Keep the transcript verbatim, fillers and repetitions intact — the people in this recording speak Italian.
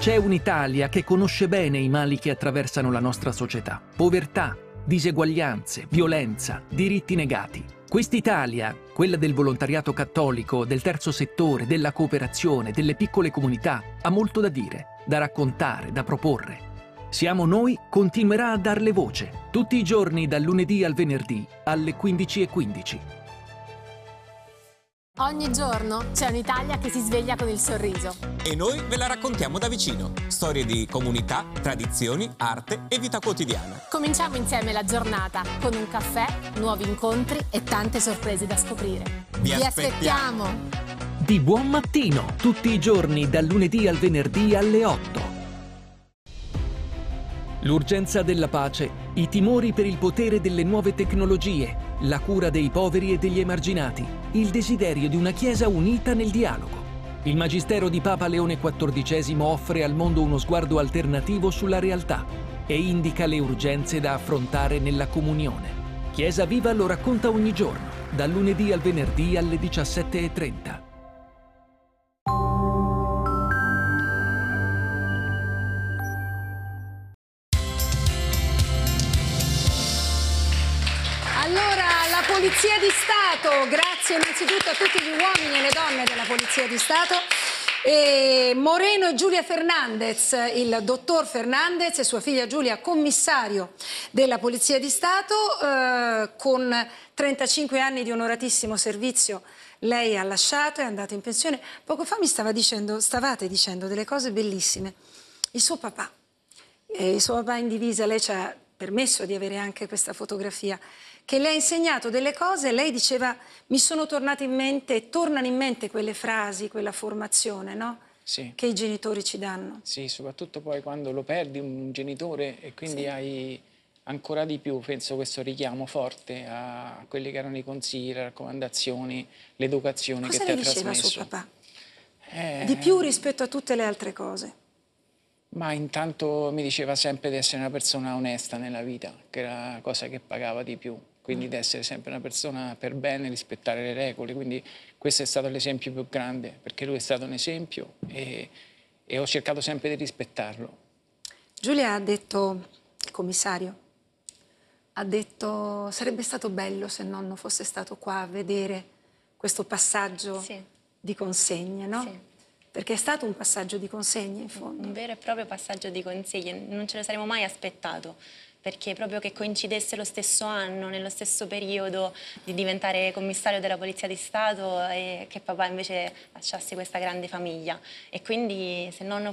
C'è un'Italia che conosce bene i mali che attraversano la nostra società. Povertà, diseguaglianze, violenza, diritti negati. Quest'Italia, quella del volontariato cattolico, del terzo settore, della cooperazione, delle piccole comunità, ha molto da dire, da raccontare, da proporre. Siamo Noi continuerà a darle voce, tutti i giorni dal lunedì al venerdì alle quindici e quindici. Ogni giorno c'è un'Italia che si sveglia con il sorriso. E noi ve la raccontiamo da vicino. Storie di comunità, tradizioni, arte e vita quotidiana. Cominciamo insieme la giornata con un caffè, nuovi incontri e tante sorprese da scoprire. Vi Vi aspettiamo. aspettiamo! Di buon mattino, tutti i giorni dal lunedì al venerdì alle otto. L'urgenza della pace, i timori per il potere delle nuove tecnologie, la cura dei poveri e degli emarginati, il desiderio di una Chiesa unita nel dialogo. Il Magistero di Papa Leone quattordicesimo offre al mondo uno sguardo alternativo sulla realtà e indica le urgenze da affrontare nella comunione. Chiesa Viva lo racconta ogni giorno, dal lunedì al venerdì alle diciassette e trenta. Polizia di Stato, grazie innanzitutto a tutti gli uomini e le donne della Polizia di Stato. E Moreno e Giulia Fernandez, il dottor Fernandez e sua figlia Giulia, commissario della Polizia di Stato, eh, con trentacinque anni di onoratissimo servizio. Lei ha lasciato, è andata in pensione. Poco fa mi stava dicendo, stavate dicendo delle cose bellissime. Il suo papà, eh, il suo papà in divisa, lei ci ha permesso di avere anche questa fotografia, che le ha insegnato delle cose. Lei diceva, mi sono tornate in mente, tornano in mente quelle frasi, quella formazione, no? Sì. Che i genitori ci danno. Sì, soprattutto poi quando lo perdi un genitore e quindi sì. hai ancora di più, penso, questo richiamo forte a quelli che erano i consigli, le raccomandazioni, l'educazione che ti ha trasmesso. Cosa le diceva suo papà? Eh... Di più rispetto a tutte le altre cose? Ma intanto mi diceva sempre di essere una persona onesta nella vita, che era la cosa che pagava di più. Quindi di essere sempre una persona per bene, rispettare le regole. Quindi questo è stato l'esempio più grande, perché lui è stato un esempio e, e ho cercato sempre di rispettarlo. Giulia ha detto, il commissario, ha detto sarebbe stato bello se nonno fosse stato qua a vedere questo passaggio sì. di consegne, no? Sì. Perché è stato un passaggio di consegne, in fondo. Un vero e proprio passaggio di consegne, non ce lo saremmo mai aspettato, perché proprio che coincidesse lo stesso anno, nello stesso periodo di diventare commissario della Polizia di Stato e che papà invece lasciasse questa grande famiglia. E quindi se nonno